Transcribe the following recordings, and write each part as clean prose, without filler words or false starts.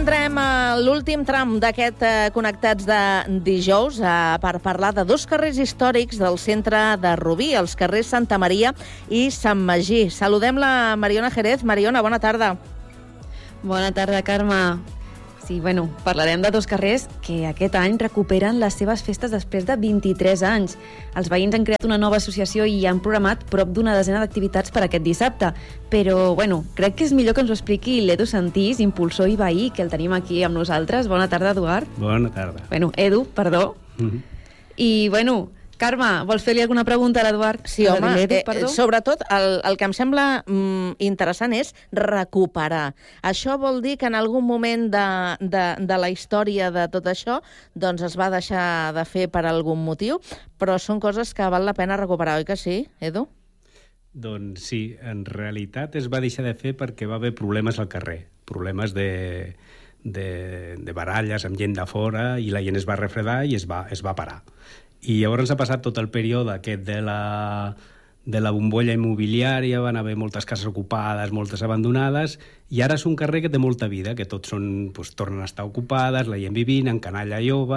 entrem a l'últim tram d'aquest Connectats de dijous per parlar de dos carrers històrics del centre de Rubí, els carrers Santa Maria i Sant Magí. Saludem la Mariona Jerez. Mariona, bona tarda. Bona tarda, Carme. Sí, parlarem de dos carrers que aquest any recuperen les seves festes després de 23 anys. Els veïns han creat una nova associació i han programat prop d'una desena d'activitats per aquest dissabte. Però, crec que és millor que ens ho expliqui l'Edu Santís, impulsor i veí, que el tenim aquí amb nosaltres. Bona tarda, Eduard. Bona tarda. Edu, perdó. I, Carme, vols fer-li alguna pregunta a l'Eduard? Sí, home, sobretot el que em sembla interessant és recuperar. Això vol dir que en algun moment de la història de tot això doncs es va deixar de fer per algun motiu, però són coses que val la pena recuperar, oi que sí, Edu? Doncs sí, en realitat es va deixar de fer perquè va haver problemes al carrer, problemes de baralles amb gent de fora i la gent es va refredar i es va parar. I llavors ha passat tot el període aquest de la bombolla immobiliària, van haver moltes cases ocupades, moltes abandonades, i ara és un carrer que té molta vida, que tots tornen a estar ocupades, la gent vivint, en canalla jove,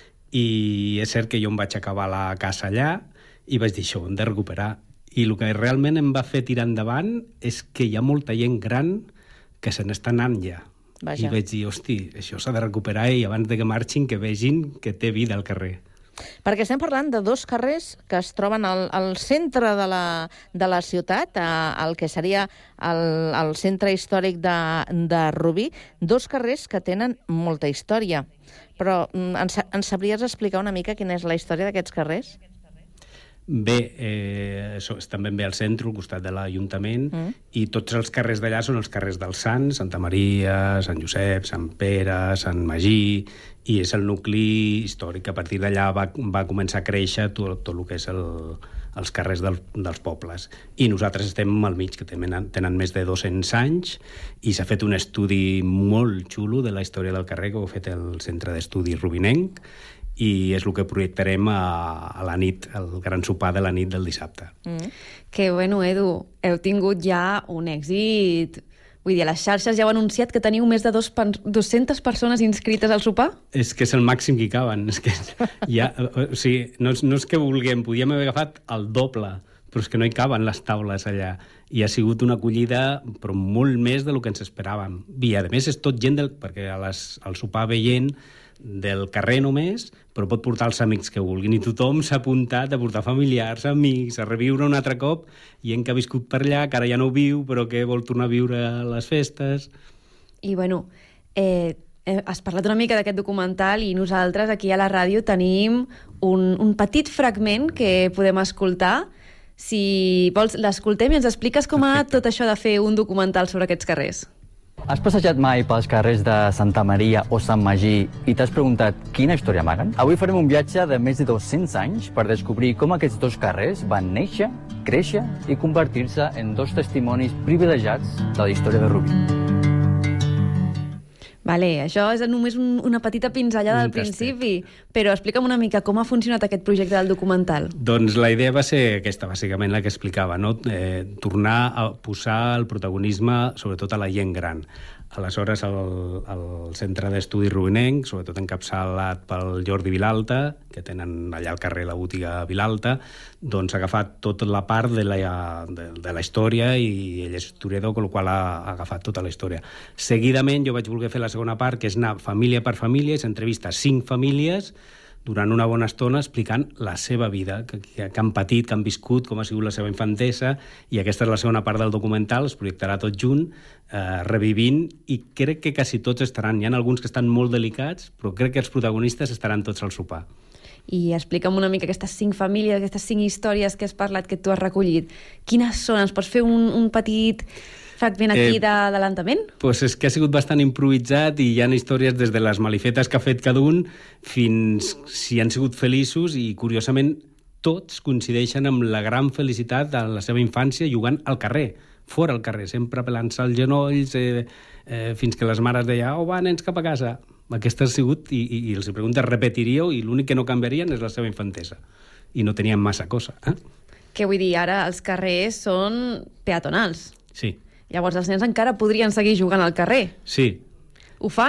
i és cert que jo em vaig acabar la casa allà i vaig dir, això ho hem de recuperar. I el que realment em va fer tirar endavant és que hi ha molta gent gran que se n'està anant ja. Vaja. I vaig dir, hosti, això s'ha de recuperar i abans de que marxin que vegin que té vida al carrer. Perquè estem parlant de dos carrers que es troben al centre de la ciutat, el que seria el centre històric de Rubí, dos carrers que tenen molta història. Però ens sabries explicar una mica quina és la història d'aquests carrers? Bé, estan ben bé al centre, al costat de l'Ajuntament, i tots els carrers d'allà són els carrers dels Sants, Santa Maria, Sant Josep, Sant Pere, Sant Magí, i és el nucli històric. A partir d'allà va començar a créixer tot el que és els carrers dels pobles. I nosaltres estem al mig, que tenen més de 200 anys, i s'ha fet un estudi molt xulo de la història del carrer, que ho ha fet el Centre d'Estudi Rubinenc, i és el que projectarem a la nit, el gran sopar de la nit del dissabte. Que Edu, heu tingut ja un èxit. Vull dir, a les xarxes ja heu anunciat que teniu més de 200 persones inscrites al sopar? És que és el màxim que hi caben. És que no és que vulguem, podíem haver agafat el doble, però és que no hi caben les taules allà. I ha sigut una acollida, però molt més del que ens esperàvem. I, a més, és tot gent perquè al sopar ve gent del carrer només, però pot portar els amics que vulguin, i tothom s'ha apuntat a portar familiars, amics, a reviure un altre cop, gent que ha viscut per allà, que ara ja no viu, però que vol tornar a viure les festes. I has parlat una mica d'aquest documental i nosaltres aquí a la ràdio tenim un petit fragment que podem escoltar. Si vols, l'escoltem i ens expliques com ha tot això de fer un documental sobre aquests carrers. Has passejat mai pels carrers de Santa Maria o Sant Magí i t'has preguntat quina història amaguen? Avui farem un viatge de més de 200 anys per descobrir com aquests dos carrers van néixer, créixer i convertir-se en dos testimonis privilegiats de la història de Rubí. Això és només una petita pinzellada al principi, però explica'm una mica com ha funcionat aquest projecte del documental. Doncs la idea va ser aquesta, bàsicament la que explicava, no? Tornar a posar el protagonisme sobretot a la gent gran. Aleshores, el Centre d'Estudi Rubinenc, sobretot encapçalat pel Jordi Vilalta, que tenen allà al carrer la botiga Vilalta, doncs ha agafat tota la part de la història, i ell és historiador, amb la qual ha agafat tota la història. Seguidament jo vaig voler fer la segona part, que és anar família per família, i s'entrevista 5 famílies durant una bona estona explicant la seva vida, que han patit, que han viscut, com ha sigut la seva infantesa, i aquesta és la segona part del documental, es projectarà tot junt, revivint, i crec que quasi tots estaran. Hi ha alguns que estan molt delicats, però crec que els protagonistes estaran tots al sopar. I explica'm una mica aquestes 5 famílies, aquestes 5 històries que has parlat, que tu has recollit. Quines són? Ens pots fer un petit fragment aquí d'adelantament? Doncs és que ha sigut bastant improvisat, i hi ha històries des de les malifetes que ha fet cada un fins si han sigut feliços, i curiosament tots coincideixen amb la gran felicitat de la seva infància jugant al carrer, fora al carrer, sempre pelant-se els genolls, fins que les mares deien, va, nens, cap a casa. Aquesta ha sigut, i els pregunta, repetiríeu? I l'únic que no canviarien és la seva infantesa. I no tenien massa cosa. Què vull dir, ara els carrers són peatonals. Sí. Llavors els nens encara podrien seguir jugant al carrer. Sí. Ho fan?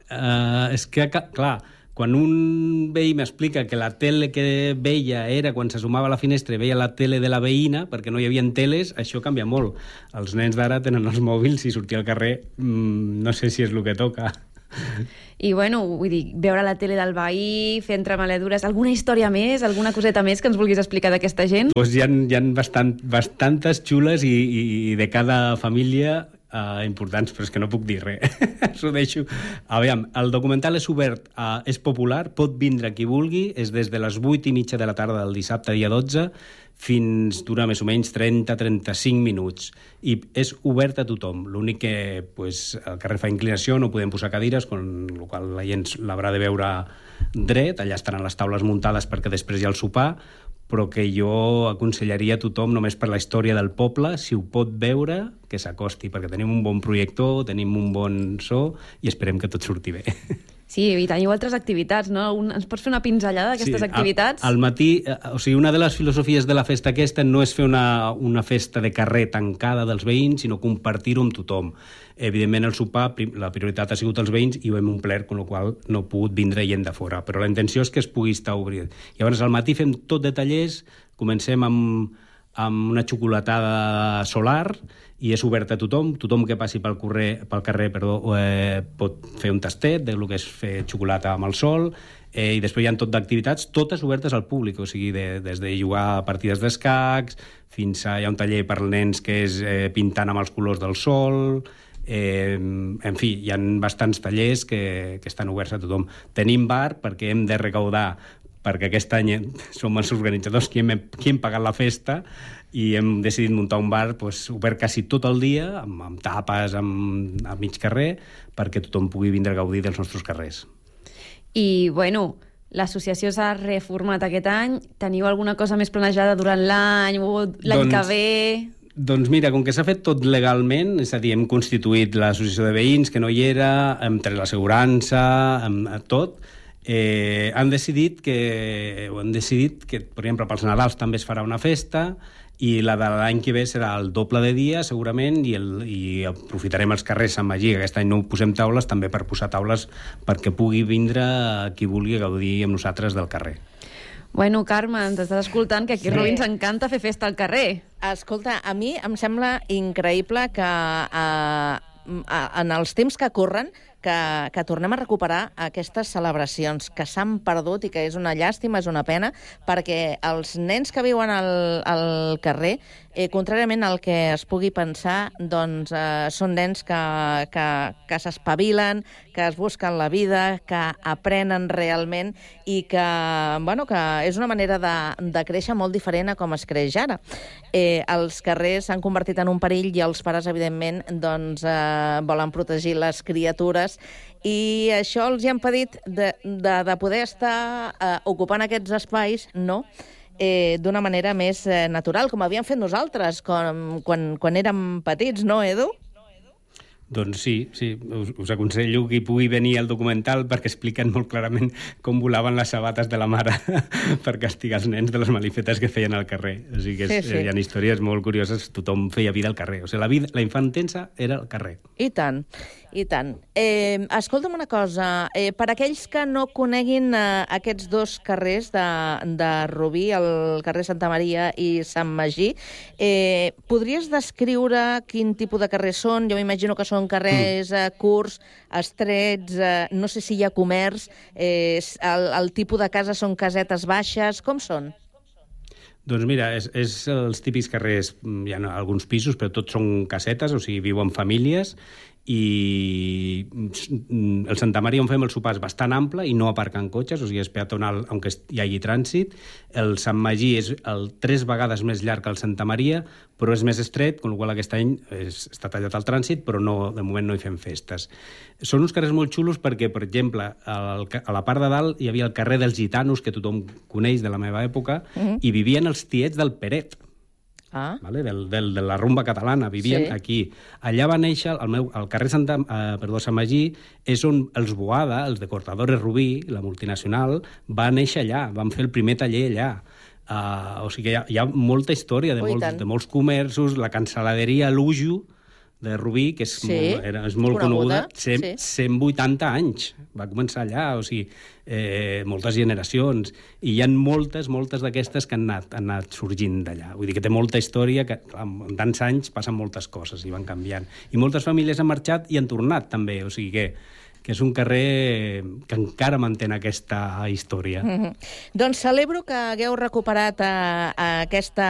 És que, clar, quan un veí m'explica que la tele que veia era quan s'assumava a la finestra i veia la tele de la veïna, perquè no hi havia teles, això canvia molt. Els nens d'ara tenen els mòbils i sortir al carrer no sé si és el que toca. I, bueno, vull dir, veure la tele del veí, fer entremaledures, alguna història més, alguna coseta més que ens vulguis explicar d'aquesta gent? Doncs hi ha bastantes xules i de cada família importants, però és que no puc dir res. S'ho deixo. Aviam, el documental és obert, és popular, pot vindre qui vulgui, és des de les 8:30 de la tarda del dissabte, dia 12, fins dura més o menys 30-35 minuts. I és obert a tothom. L'únic que el carrer fa inclinació, no podem posar cadires, amb la qual la gent l'haurà de veure dret, allà estaran les taules muntades perquè després hi ha el sopar, però que jo aconsellaria a tothom, només per la història del poble, si ho pot veure, que s'acosti, perquè tenim un bon projector, tenim un bon so i esperem que tot surti bé. Sí, i teniu altres activitats, no? Ens pots fer una pinzellada d'aquestes activitats? Al matí, una de les filosofies de la festa aquesta no és fer una festa de carrer tancada dels veïns, sinó compartir-ho amb tothom. Evidentment, el sopar, la prioritat ha sigut els veïns i ho hem omplert, amb la qual cosa no ha pogut vindre gent de fora. Però la intenció és que es pugui estar obrit. Llavors, al matí fem tot de tallers, comencem amb una xocolatada solar i és obert a tothom. Tothom que passi pel carrer pot fer un tastet del que és fer xocolata amb el sol, i després hi ha tot d'activitats, totes obertes al públic, o sigui, des de jugar a partides d'escacs fins a hi ha un taller per nens que és pintant amb els colors del sol. En fi, hi ha bastants tallers que estan oberts a tothom. Tenim bar perquè hem de recaudar, perquè aquest any som els organitzadors qui hem pagat la festa i hem decidit muntar un bar obert quasi tot el dia, amb tapes a mig carrer, perquè tothom pugui vindre a gaudir dels nostres carrers. I, bueno, l'associació s'ha reformat aquest any. Teniu alguna cosa més planejada durant l'any o l'any que ve? Doncs mira, com que s'ha fet tot legalment, és a dir, hem constituït l'associació de veïns, que no hi era, hem tret l'assegurança, tot, han decidit que, per exemple, pels Nadals també es farà una festa i la de l'any que ve serà el doble de dia, segurament, i aprofitarem els carrers Sant Magí, que aquest any no posem taules, també per posar taules perquè pugui vindre qui vulgui gaudir amb nosaltres del carrer. Bueno, Carme, ens estàs escoltant, que aquí a Rubí ens encanta fer festa al carrer. Escolta, a mi em sembla increïble que en els temps que corren que tornem a recuperar aquestes celebracions que s'han perdut i que és una llàstima, és una pena, perquè els nens que viuen al carrer, contràriament al que es pugui pensar, doncs són nens que s'espavilen, que es busquen la vida, que aprenen realment i que és una manera de créixer molt diferent a com es creix ara. Els carrers s'han convertit en un perill i els pares, evidentment, doncs, volen protegir les criatures i això els hi ha impedit de poder estar ocupant aquests espais, no?, d'una manera més natural, com havíem fet nosaltres quan érem petits, no, Edu? Doncs sí, us aconsello que hi pugui venir al documental perquè expliquen molt clarament com volaven les sabates de la mare per castigar els nens de les malifetes que feien al carrer. O sigui que hi ha històries molt curioses, tothom feia vida al carrer. O sigui, la infantença era al carrer. I tant, i tant. Escolta'm una cosa, per aquells que no coneguin aquests dos carrers de Rubí, el carrer Santa Maria i Sant Magí, podries descriure quin tipus de carrers són? Jo m'imagino que són carrers curts, estrets, no sé si hi ha comerç, el tipus de casa són casetes baixes, com són? Doncs mira, és els típics carrers, hi ha alguns pisos, però tots són casetes, o sigui, viuen famílies, i el Santa Maria on fem el sopar és bastant ample i no aparquen cotxes, o sigui, és peatonal, aunque hi hagi trànsit. El Sant Magí és 3 vegades més llarg que el Santa Maria, però és més estret, amb la qual aquest any està tallat el trànsit, però de moment no hi fem festes. Són uns carrers molt xulos perquè, per exemple, a la part de dalt hi havia el carrer dels Gitanos, que tothom coneix de la meva època, i vivien els tiets del Peret. Vale? De la rumba catalana, vivien aquí. Allà va néixer, el carrer Sant Magí, és on els Boada, els de Cortadores Rubí, la multinacional, va néixer allà, van fer el primer taller allà. O sigui que hi ha molta història de molts comerços, la cancel·laderia Lujo, de Rubí, que és, Sí, és molt coneguda, sí. 180 anys. Va començar allà, o sigui, moltes generacions. I hi ha moltes d'aquestes que han anat sorgint d'allà. Vull dir que té molta història, que clar, en tants anys passen moltes coses i van canviant. I moltes famílies han marxat i han tornat, també. O sigui que és un carrer que encara mantén aquesta història. Doncs celebro que hagueu recuperat aquesta